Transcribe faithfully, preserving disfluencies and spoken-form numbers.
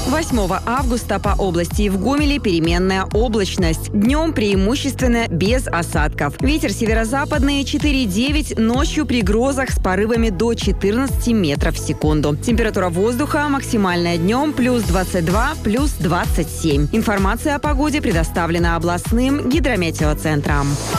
восьмого августа по области и в Гомеле переменная облачность. Днем преимущественно без осадков. Ветер северо-западный четыре девять, ночью при грозах с порывами до четырнадцати метров в секунду. Температура воздуха максимальная днем плюс двадцать два, плюс двадцать семь. Информация о погоде предоставлена областным гидрометеоцентром.